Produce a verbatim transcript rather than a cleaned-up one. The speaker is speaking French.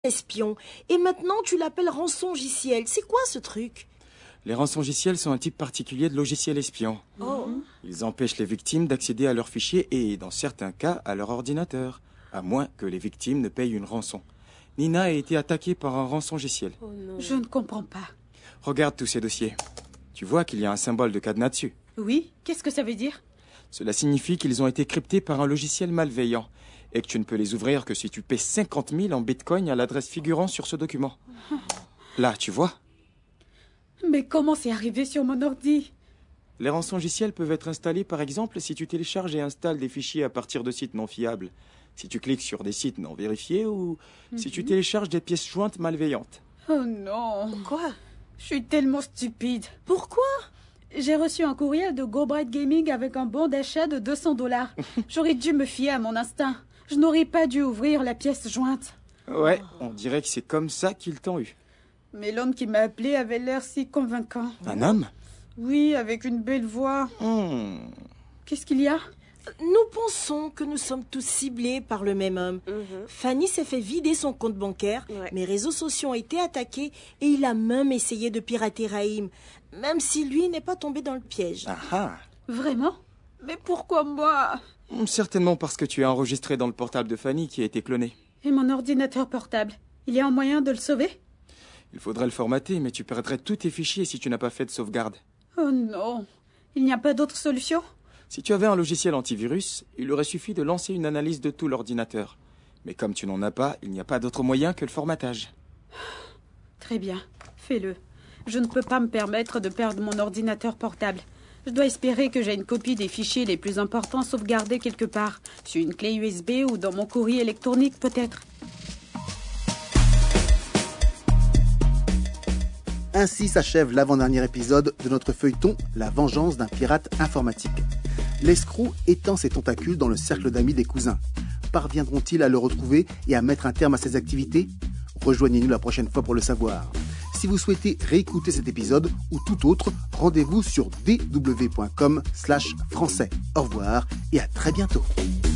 espion. Et maintenant, tu l'appelles rançongiciel. C'est quoi ce truc? Les rançongiciels sont un type particulier de logiciel espion. Oh. Ils empêchent les victimes d'accéder à leurs fichiers et, dans certains cas, à leur ordinateur, à moins que les victimes ne payent une rançon. Nina a été attaquée par un rançongiciel. Oh non. Je ne comprends pas. Regarde tous ces dossiers. Tu vois qu'il y a un symbole de cadenas dessus. Oui, qu'est-ce que ça veut dire? Cela signifie qu'ils ont été cryptés par un logiciel malveillant et que tu ne peux les ouvrir que si tu paies cinquante mille en bitcoin à l'adresse figurant sur ce document. Là, tu vois? Mais comment c'est arrivé sur mon ordi? Les rançongiciels peuvent être installés par exemple si tu télécharges et installes des fichiers à partir de sites non fiables, si tu cliques sur des sites non vérifiés ou mm-hmm. si tu télécharges des pièces jointes malveillantes. Oh non! Quoi? Je suis tellement stupide. Pourquoi? J'ai reçu un courriel de Go Bright Gaming avec un bon d'achat de deux cents dollars. J'aurais dû me fier à mon instinct. Je n'aurais pas dû ouvrir la pièce jointe. Ouais, on dirait que c'est comme ça qu'ils t'ont eu. Mais l'homme qui m'a appelé avait l'air si convaincant. Un homme? Oui, avec une belle voix. Hmm. Qu'est-ce qu'il y a? Nous pensons que nous sommes tous ciblés par le même homme. Mm-hmm. Fanny s'est fait vider son compte bancaire, Ouais. mes réseaux sociaux ont été attaqués et il a même essayé de pirater Raïm, même si lui n'est pas tombé dans le piège. Ah ah. Vraiment? Mais pourquoi moi? Certainement parce que tu es enregistré dans le portable de Fanny qui a été cloné. Et mon ordinateur portable? Il y a un moyen de le sauver? Il faudrait le formater, mais tu perdrais tous tes fichiers si tu n'as pas fait de sauvegarde. Oh non! Il n'y a pas d'autre solution? Si tu avais un logiciel antivirus, il aurait suffi de lancer une analyse de tout l'ordinateur. Mais comme tu n'en as pas, il n'y a pas d'autre moyen que le formatage. Très bien, fais-le. Je ne peux pas me permettre de perdre mon ordinateur portable. Je dois espérer que j'ai une copie des fichiers les plus importants sauvegardés quelque part, sur une clé U S B ou dans mon courrier électronique peut-être. Ainsi s'achève l'avant-dernier épisode de notre feuilleton « La vengeance d'un pirate informatique ». L'escroc étend ses tentacules dans le cercle d'amis des cousins. Parviendront-ils à le retrouver et à mettre un terme à ses activités? Rejoignez-nous la prochaine fois pour le savoir. Si vous souhaitez réécouter cet épisode ou tout autre, rendez-vous sur d w point com slash français. Au revoir et à très bientôt.